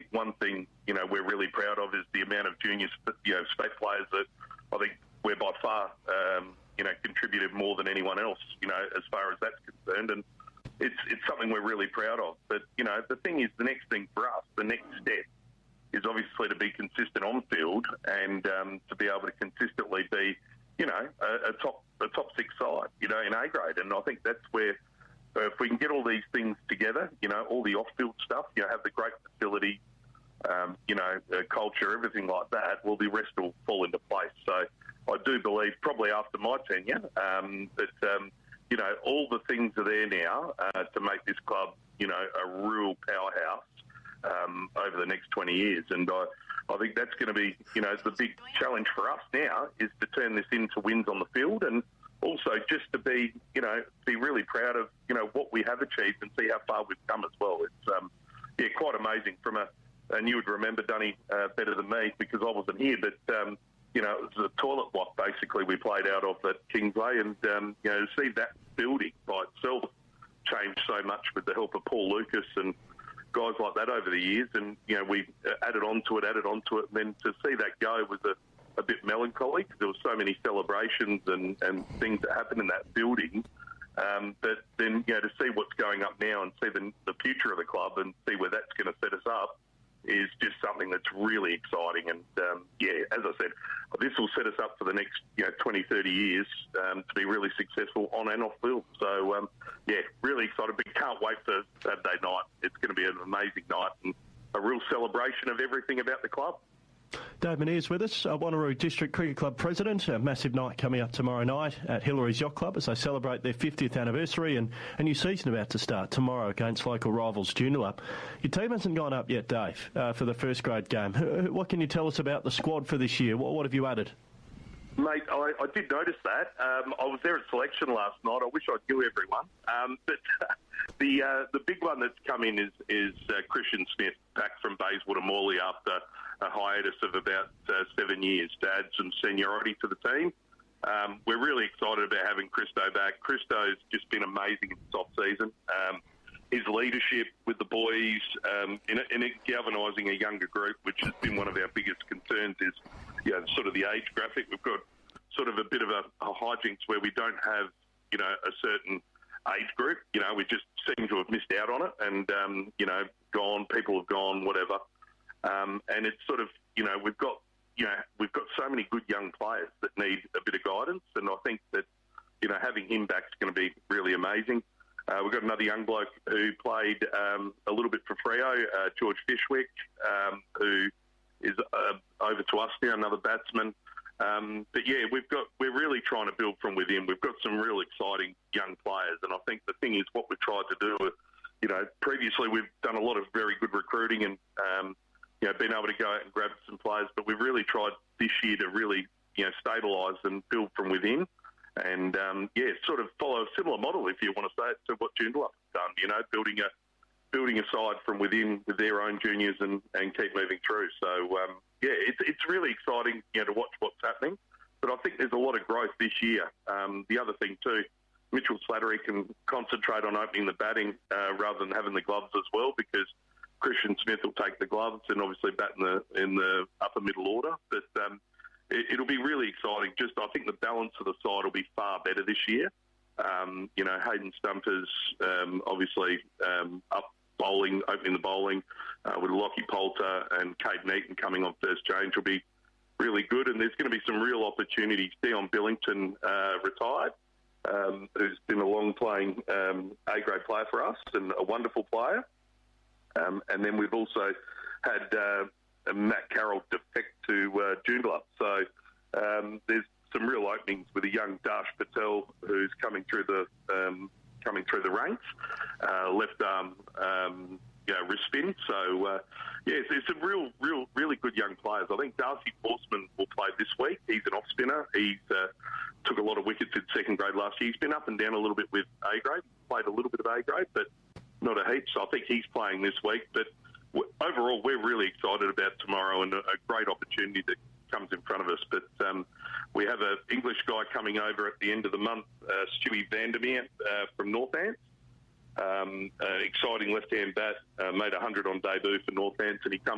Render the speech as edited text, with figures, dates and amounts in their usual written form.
think one thing, we're really proud of is the amount of junior, state players that I think we're by far, contributed more than anyone else, as far as that's concerned. And it's something we're really proud of. But, the thing is, the next thing for us, the next step, is obviously to be consistent on field and to be able to consistently be, a top six side, in A grade. And I think that's where, if we can get all these things together, all the off-field stuff, have the great facility, culture, everything like that, well, the rest will fall into place. So I do believe, probably after my tenure, that, all the things are there now to make this club, a real powerhouse over the next 20 years. And I think that's going to be, the big challenge for us now is to turn this into wins on the field, and also just to be, be really proud of, what we have achieved and see how far we've come as well. It's, quite amazing and you would remember, Dunny, better than me because I wasn't here, but, it was a toilet block basically we played out of at Kingsway, and, to see that building by itself changed so much with the help of Paul Lucas and guys like that over the years, and, we added on to it, and then to see that go was a bit melancholy because there were so many celebrations and things that happened in that building. But then, to see what's going up now and see the future of the club and see where that's going to set us up is just something that's really exciting. And, as I said, this will set us up for the next, 20, 30 years to be really successful on and off field. So, really excited. But can't wait for Saturday night. It's going to be an amazing night and a real celebration of everything about the club. Dave Meniere's with us, Wanneroo District Cricket Club President. A massive night coming up tomorrow night at Hillary's Yacht Club as they celebrate their 50th anniversary, and a new season about to start tomorrow against local rivals Joondalup. Your team hasn't gone up yet, Dave, for the first grade game. What can you tell us about the squad for this year? What have you added? Mate, I did notice that. I was there at selection last night. I wish I knew everyone. But the big one that's come in is Christian Smith, back from Bayswater and Morley after a hiatus of about 7 years to add some seniority to the team. We're really excited about having Christo back. Christo's just been amazing in this off-season. His leadership with the boys in galvanising a younger group, which has been one of our biggest concerns, is sort of the age graphic. We've got sort of a bit of a hijinks where we don't have, a certain age group. We just seem to have missed out on it and, people have gone, whatever. And it's sort of, we've got so many good young players that need a bit of guidance. And I think that, having him back is going to be really amazing. We've got another young bloke who played a little bit for Freo, George Fishwick, who is over to us now, another batsman. But we're really trying to build from within. We've got some real exciting young players, and I think the thing is what we've tried to do. Previously we've done a lot of very good recruiting and been able to go out and grab some players, but we've really tried this year to really stabilise and build from within, and sort of follow a similar model, if you want to say it, to what Joondalup have done. Building a side from within with their own juniors and keep moving through. So, it's really exciting, to watch what's happening. But I think there's a lot of growth this year. The other thing too, Mitchell Slattery can concentrate on opening the batting rather than having the gloves as well, because Christian Smith will take the gloves and obviously bat in the upper middle order. But it'll be really exciting. I think the balance of the side will be far better this year. Hayden Stumpers obviously up bowling, opening the bowling with Lockie Poulter and Cade Neaton coming on first change will be really good. And there's going to be some real opportunities. Dion Billington retired, who's been a long-playing A-grade player for us and a wonderful player. And then we've also had Matt Carroll defect to Joondalup. So there's some real openings with a young Dash Patel who's coming through the ranks, left arm wrist spin. So there's some really good young players. I think Darcy Forsman will play this week. He's an off spinner. He's took a lot of wickets in second grade last year. He's been up and down a little bit with A grade. Played a little bit of A grade, but not a heap. So I think he's playing this week. But overall, we're really excited about tomorrow and a great opportunity that comes in front of us. But we have an English guy coming over at the end of the month, Stewie Vandermeer from Northants. Exciting left-hand bat, made 100 on debut for Northants, and he comes